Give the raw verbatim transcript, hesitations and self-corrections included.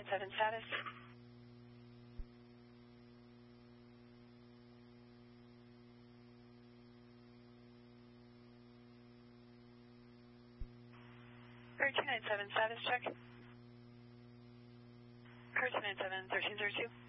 seven status. Bird two nine seven status check. Bird two nine seven, thirteen zero two.